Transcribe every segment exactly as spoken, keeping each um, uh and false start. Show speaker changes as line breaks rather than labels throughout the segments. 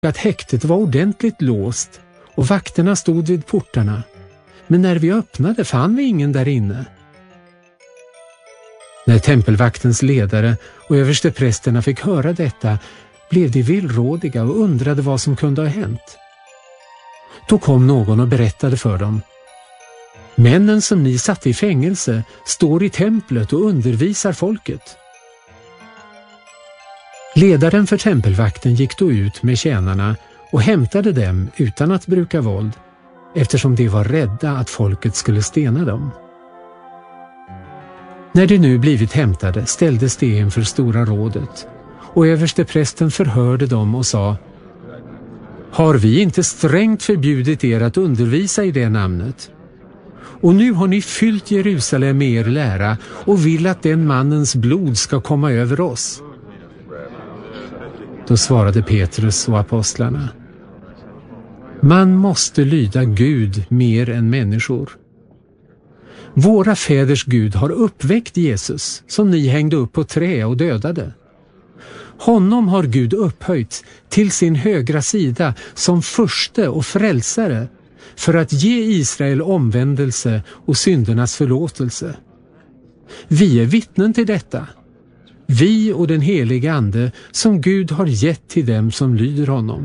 att häktet var ordentligt låst och vakterna stod vid portarna. Men när vi öppnade fann vi ingen där inne. När tempelvaktens ledare och översteprästerna fick höra detta blev de villrådiga och undrade vad som kunde ha hänt. Då kom någon och berättade för dem: männen som ni satte i fängelse står i templet och undervisar folket. Ledaren för tempelvakten gick då ut med tjänarna och hämtade dem utan att bruka våld, eftersom de var rädda att folket skulle stena dem. När de nu blivit hämtade ställdes de inför stora rådet, och översteprästen förhörde dem och sa: har vi inte strängt förbjudit er att undervisa i det namnet? Och nu har ni fyllt Jerusalem med er lära och vill att den mannens blod ska komma över oss. Då svarade Petrus och apostlarna: man måste lyda Gud mer än människor. Våra fäders Gud har uppväckt Jesus, som ni hängde upp på trä och dödade. Honom har Gud upphöjt till sin högra sida som förste och frälsare, för att ge Israel omvändelse och syndernas förlåtelse. Vi är vittnen till detta, vi och den helige Ande som Gud har gett till dem som lyder honom.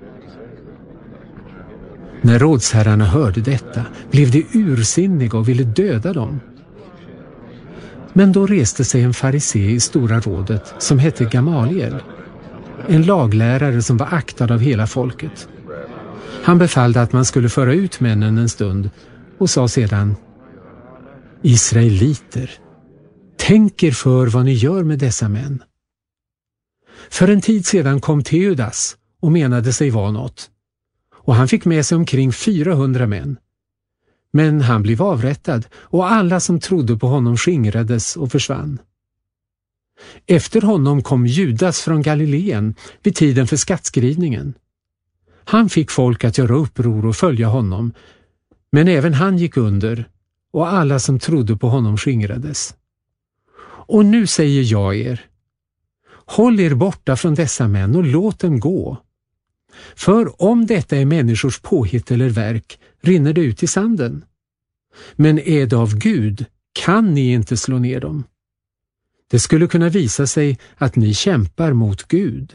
När rådsherrarna hörde detta blev de ursinniga och ville döda dem. Men då reste sig en farisé i stora rådet som hette Gamaliel, en laglärare som var aktad av hela folket. Han befallde att man skulle föra ut männen en stund och sa sedan: israeliter, tänk er för vad ni gör med dessa män. För en tid sedan kom Teudas och menade sig vara något, och han fick med sig omkring fyrahundra män. Men han blev avrättad och alla som trodde på honom skingrades och försvann. Efter honom kom Judas från Galileen vid tiden för skattskrivningen. Han fick folk att göra uppror och följa honom, men även han gick under och alla som trodde på honom skingrades. Och nu säger jag er: håll er borta från dessa män och låt dem gå. För om detta är människors påhitt eller verk rinner det ut i sanden. Men är det av Gud kan ni inte slå ner dem. Det skulle kunna visa sig att ni kämpar mot Gud.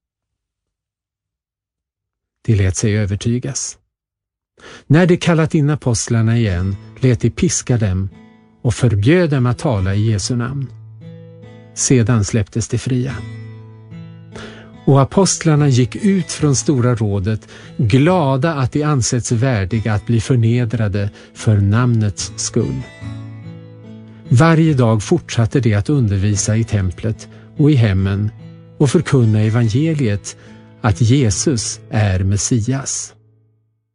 De lät sig övertygas. När de kallat in apostlarna igen lät de piska dem och förbjöd dem att tala i Jesu namn. Sedan släpptes de fria. Och apostlarna gick ut från stora rådet, glada att de ansetts värdiga att bli förnedrade för namnets skull. Varje dag fortsatte de att undervisa i templet och i hemmen och förkunna evangeliet att Jesus är Messias.